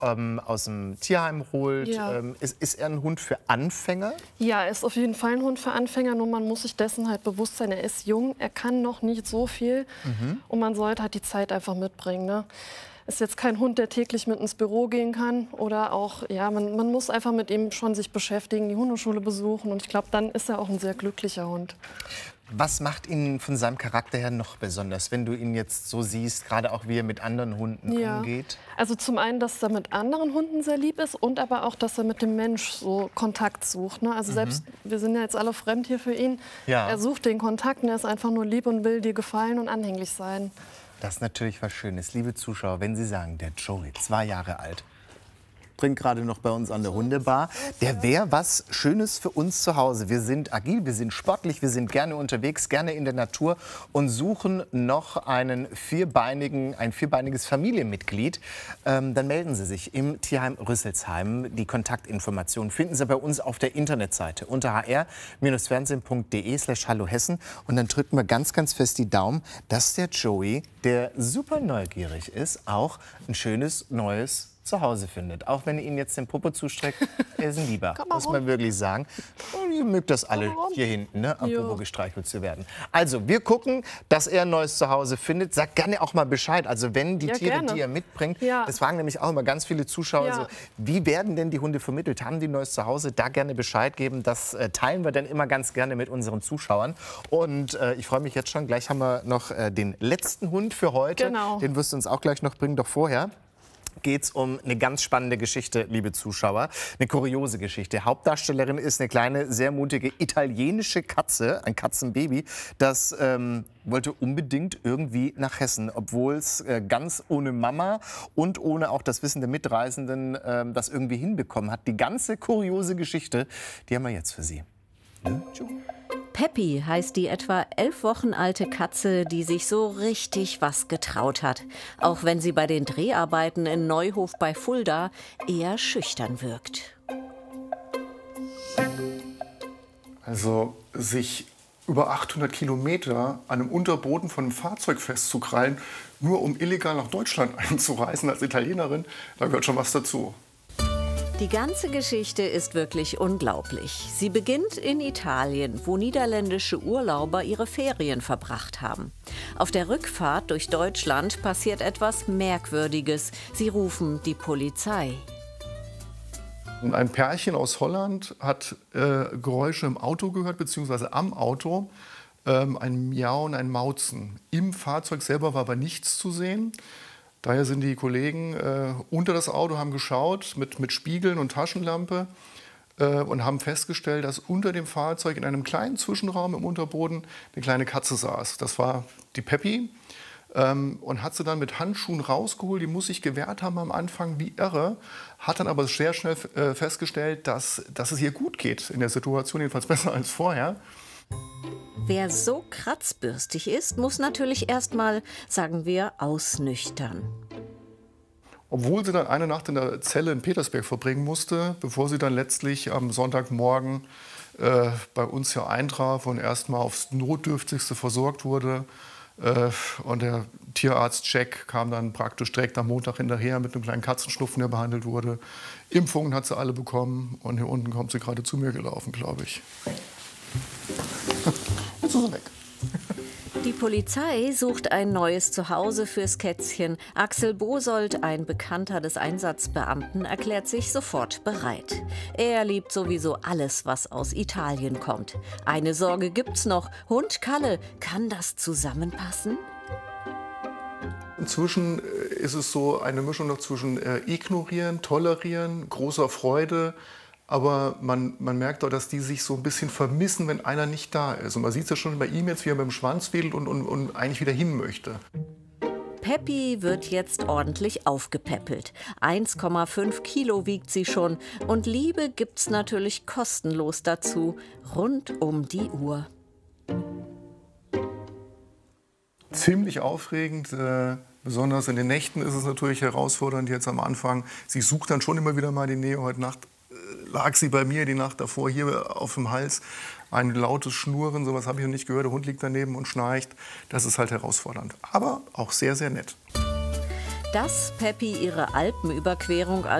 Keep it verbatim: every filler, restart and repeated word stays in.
ähm, aus dem Tierheim holt. Ja. Ähm, ist, ist er ein Hund für Anfänger? Ja, er ist auf jeden Fall ein Hund für Anfänger, nur man muss sich dessen halt bewusst sein, er ist jung, er kann noch nicht so viel Mhm. und man sollte halt die Zeit einfach mitbringen. Ne? Ist jetzt kein Hund, der täglich mit ins Büro gehen kann oder auch, ja, man, man muss einfach mit ihm schon sich beschäftigen, die Hundeschule besuchen und ich glaube, dann ist er auch ein sehr glücklicher Hund. Was macht ihn von seinem Charakter her noch besonders, wenn du ihn jetzt so siehst, gerade auch wie er mit anderen Hunden Ja. umgeht? Also zum einen, dass er mit anderen Hunden sehr lieb ist und aber auch, dass er mit dem Mensch so Kontakt sucht. Ne? Also Mhm. selbst, wir sind ja jetzt alle fremd hier für ihn, Ja. er sucht den Kontakt und er ist einfach nur lieb und will dir gefallen und anhänglich sein. Das ist natürlich was Schönes. Liebe Zuschauer, wenn Sie sagen, der Joey, zwei Jahre alt, trinkt gerade noch bei uns an der Hundebar, der wäre was Schönes für uns zu Hause. Wir sind agil, wir sind sportlich, wir sind gerne unterwegs, gerne in der Natur und suchen noch einen vierbeinigen, ein vierbeiniges Familienmitglied. Ähm, dann melden Sie sich im Tierheim Rüsselsheim. Die Kontaktinformationen finden Sie bei uns auf der Internetseite unter h r fernsehen punkt de slash hallo Hessen. Und dann drücken wir ganz, ganz fest die Daumen, dass der Joey, der super neugierig ist, auch ein schönes neues Zuhause findet. Auch wenn ihr ihn jetzt den Popo zustreckt, er ist ein Lieber, muss man wirklich sagen. Und ihr mögt das alle hier hinten, ne, am Popo gestreichelt zu werden. Also, wir gucken, dass er ein neues Zuhause findet. Sagt gerne auch mal Bescheid. Also, wenn die Ja, Tiere, gerne. die er mitbringt, Ja. das fragen nämlich auch immer ganz viele Zuschauer, Ja. so, wie werden denn die Hunde vermittelt? Haben die ein neues Zuhause? Da gerne Bescheid geben. Das äh, teilen wir dann immer ganz gerne mit unseren Zuschauern. Und äh, ich freue mich jetzt schon. Gleich haben wir noch äh, den letzten Hund für heute. Genau. Den wirst du uns auch gleich noch bringen. Doch vorher geht es um eine ganz spannende Geschichte, liebe Zuschauer. Eine kuriose Geschichte. Hauptdarstellerin ist eine kleine, sehr mutige italienische Katze, ein Katzenbaby. Das ähm, wollte unbedingt irgendwie nach Hessen, obwohl es äh, ganz ohne Mama und ohne auch das Wissen der Mitreisenden äh, das irgendwie hinbekommen hat. Die ganze kuriose Geschichte, die haben wir jetzt für Sie. Ne? Peppi heißt die etwa elf Wochen alte Katze, die sich so richtig was getraut hat. Auch wenn sie bei den Dreharbeiten in Neuhof bei Fulda eher schüchtern wirkt. Also sich über achthundert Kilometer an einem Unterboden von einem Fahrzeug festzukrallen, nur um illegal nach Deutschland einzureisen als Italienerin, da gehört schon was dazu. Die ganze Geschichte ist wirklich unglaublich. Sie beginnt in Italien, wo niederländische Urlauber ihre Ferien verbracht haben. Auf der Rückfahrt durch Deutschland passiert etwas Merkwürdiges. Sie rufen die Polizei. Und ein Pärchen aus Holland hat äh, Geräusche im Auto gehört, beziehungsweise am Auto. Ähm, ein Miauen, ein Mauzen. Im Fahrzeug selber war aber nichts zu sehen. Daher sind die Kollegen äh, unter das Auto, haben geschaut mit, mit Spiegeln und Taschenlampe äh, und haben festgestellt, dass unter dem Fahrzeug in einem kleinen Zwischenraum im Unterboden eine kleine Katze saß. Das war die Peppi ähm, und hat sie dann mit Handschuhen rausgeholt. Die muss sich gewehrt haben am Anfang wie irre, hat dann aber sehr schnell äh, festgestellt, dass, dass es ihr gut geht in der Situation, jedenfalls besser als vorher. Wer so kratzbürstig ist, muss natürlich erstmal, sagen wir, ausnüchtern. Obwohl sie dann eine Nacht in der Zelle in Petersberg verbringen musste, bevor sie dann letztlich am Sonntagmorgen äh, bei uns hier eintraf und erstmal aufs Notdürftigste versorgt wurde. Äh, und der Tierarzt Jack kam dann praktisch direkt am Montag hinterher mit einem kleinen Katzenschnupfen, der behandelt wurde. Impfungen hat sie alle bekommen und hier unten kommt sie gerade zu mir gelaufen, glaube ich. Jetzt ist er weg. Die Polizei sucht ein neues Zuhause fürs Kätzchen. Axel Bosold, ein Bekannter des Einsatzbeamten, erklärt sich sofort bereit. Er liebt sowieso alles, was aus Italien kommt. Eine Sorge gibt's noch. Hund Kalle, kann das zusammenpassen? Inzwischen ist es so eine Mischung noch zwischen äh, ignorieren, tolerieren, großer Freude. Aber man, man merkt auch, dass die sich so ein bisschen vermissen, wenn einer nicht da ist. Und man sieht es ja schon bei ihm jetzt, wie er mit dem Schwanz wedelt und, und, und eigentlich wieder hin möchte. Peppi wird jetzt ordentlich aufgepäppelt. eins Komma fünf Kilo wiegt sie schon. Und Liebe gibt's natürlich kostenlos dazu, rund um die Uhr. Ziemlich aufregend. Äh, besonders in den Nächten ist es natürlich herausfordernd jetzt am Anfang. Sie sucht dann schon immer wieder mal die Nähe. Heute Nacht lag sie bei mir die Nacht davor hier auf dem Hals. Ein lautes Schnurren, sowas habe ich noch nicht gehört. Der Hund liegt daneben und schnarcht. Das ist halt herausfordernd, aber auch sehr, sehr nett. Dass Peppi ihre Alpenüberquerung